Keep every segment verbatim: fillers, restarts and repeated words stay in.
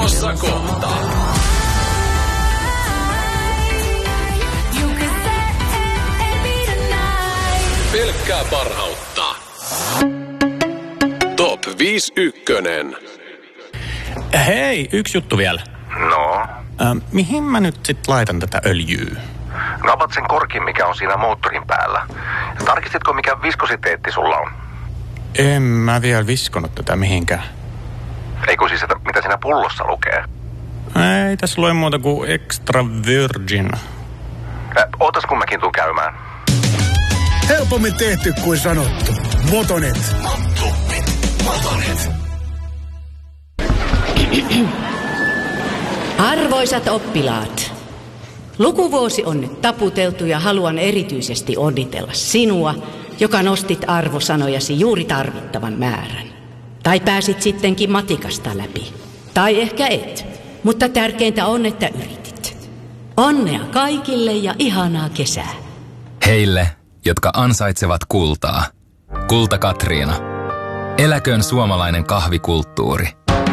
tulossa kohta. Pelkkää parhautta. Top viisi ykkönen. Hei, yksi juttu vielä. No? Äh, mihin mä nyt sit laitan tätä öljyä? Napat sen korkin, mikä on siinä moottorin päällä. Tarkistitko, mikä viskositeetti sulla on? En mä vielä viskonut tätä mihinkään. Eikö siis, että mitä siinä pullossa lukee? Ei tässä lue muuta kuin extra virgin. Äh, ootas kun mäkin tuun käymään. Helpommin tehty kuin sanottu. Motonet. Motonet. Motonet. Arvoisat oppilaat, lukuvuosi on nyt taputeltu ja haluan erityisesti onnitella sinua, joka nostit arvosanojasi juuri tarvittavan määrän. Tai pääsit sittenkin matikasta läpi. Tai ehkä et, mutta tärkeintä on, että yritit. Onnea kaikille ja ihanaa kesää. Heille, jotka ansaitsevat kultaa. Kulta Katriina. Eläköön suomalainen kahvikulttuuri.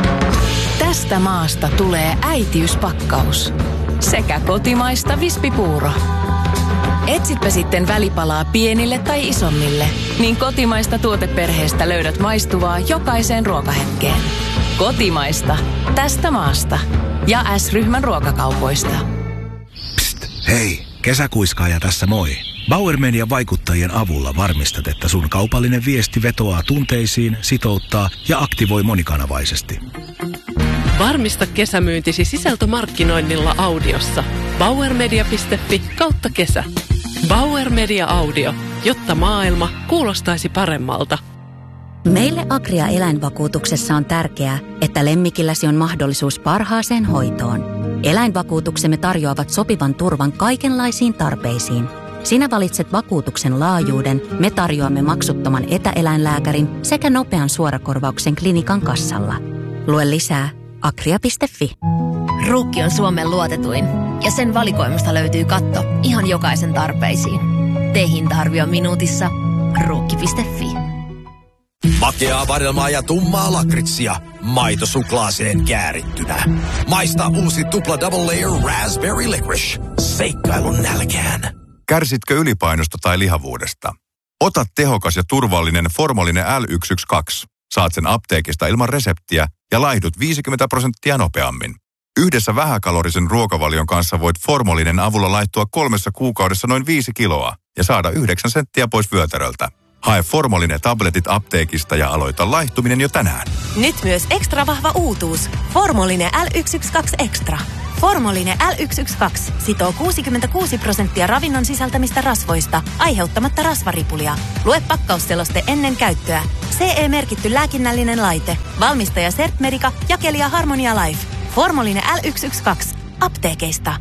Tästä maasta tulee äitiyspakkaus. Sekä kotimaista vispipuuro. Etsitpä sitten välipalaa pienille tai isommille, niin kotimaista tuoteperheestä löydät maistuvaa jokaiseen ruokahetkeen. Kotimaista. Tästä maasta. Ja S-ryhmän ruokakaupoista. Psst, hei, kesäkuiskaaja tässä moi. Bauer Median vaikuttajien avulla varmistat, että sun kaupallinen viesti vetoaa tunteisiin, sitouttaa ja aktivoi monikanavaisesti. Varmista kesämyyntisi sisältömarkkinoinnilla audiossa. bauermedia piste fi kautta kesä. Bauer Media Audio, jotta maailma kuulostaisi paremmalta. Meille Agria eläinvakuutuksessa on tärkeää, että lemmikilläsi on mahdollisuus parhaaseen hoitoon. Eläinvakuutuksemme tarjoavat sopivan turvan kaikenlaisiin tarpeisiin. Sinä valitset vakuutuksen laajuuden, me tarjoamme maksuttoman etäeläinlääkärin sekä nopean suorakorvauksen klinikan kassalla. Lue lisää agria piste fi. Ruukki on Suomen luotetuin ja sen valikoimasta löytyy katto ihan jokaisen tarpeisiin. Tee hinta-arvio minuutissa. Ruukki piste fi. Makeaa vadelmaa ja tummaa lakritsia. Maito suklaaseen käärittynä. Maista uusi tupla double layer raspberry licorice. Seikkailun nälkään. Kärsitkö ylipainosta tai lihavuudesta? Ota tehokas ja turvallinen Formolinen L yksi yksi kaksi. Saat sen apteekista ilman reseptiä ja laihdut viisikymmentä prosenttia nopeammin. Yhdessä vähäkalorisen ruokavalion kanssa voit Formolinen avulla laihtua kolmessa kuukaudessa noin viisi kiloa ja saada yhdeksän senttiä pois vyötäröltä. Hae Formolinen tabletit apteekista ja aloita laihtuminen jo tänään. Nyt myös ekstra vahva uutuus. Formolinen L yksi yksi kaksi Extra. Formolinen L yksi yksi kaksi sitoo kuusikymmentäkuusi prosenttia ravinnon sisältämistä rasvoista, aiheuttamatta rasvaripulia. Lue pakkausseloste ennen käyttöä. C E-merkitty lääkinnällinen laite. Valmistaja Sertmedica, jakelija Harmonia Life. Formolinen L yksi yksi kaksi. Apteekeista.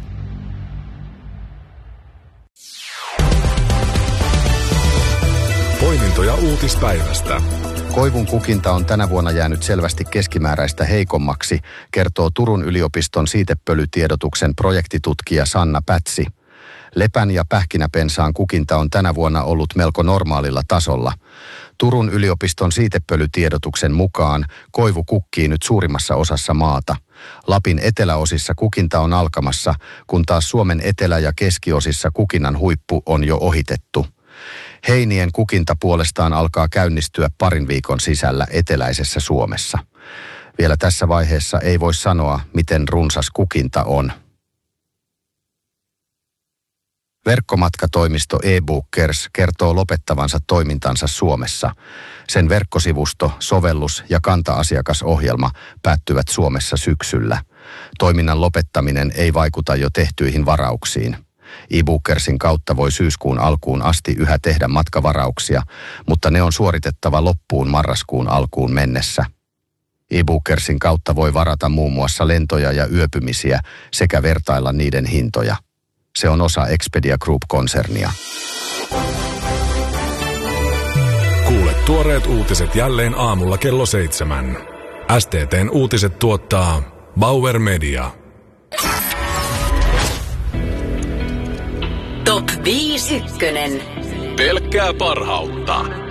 Poimintoja uutispäivästä. Koivun kukinta on tänä vuonna jäänyt selvästi keskimääräistä heikommaksi, kertoo Turun yliopiston siitepölytiedotuksen projektitutkija Sanna Pätsi. Lepän ja pähkinäpensaan kukinta on tänä vuonna ollut melko normaalilla tasolla. Turun yliopiston siitepölytiedotuksen mukaan koivu kukkii nyt suurimmassa osassa maata. Lapin eteläosissa kukinta on alkamassa, kun taas Suomen etelä- ja keskiosissa kukinnan huippu on jo ohitettu. Heinien kukinta puolestaan alkaa käynnistyä parin viikon sisällä eteläisessä Suomessa. Vielä tässä vaiheessa ei voi sanoa, miten runsas kukinta on. Verkkomatkatoimisto eBookers kertoo lopettavansa toimintansa Suomessa. Sen verkkosivusto, sovellus ja kanta-asiakasohjelma päättyvät Suomessa syksyllä. Toiminnan lopettaminen ei vaikuta jo tehtyihin varauksiin. eBookersin kautta voi syyskuun alkuun asti yhä tehdä matkavarauksia, mutta ne on suoritettava loppuun marraskuun alkuun mennessä. eBookersin kautta voi varata muun muassa lentoja ja yöpymisiä sekä vertailla niiden hintoja. Se on osa Expedia Group-konsernia. Kuule tuoreet uutiset jälleen aamulla kello seitsemän. S T T:n uutiset tuottaa Bauer Media. Top viisi ykkönen. Pelkkää parhautta.